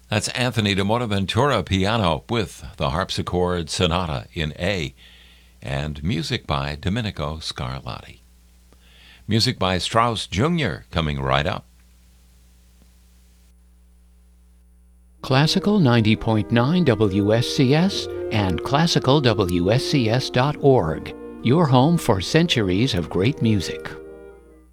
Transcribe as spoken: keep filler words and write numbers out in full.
That's Anthony de Bonaventura piano with the harpsichord sonata in A, and music by Domenico Scarlatti. Music by Strauss Junior coming right up. Classical ninety point nine W S C S and classical W S C S dot org, your home for centuries of great music.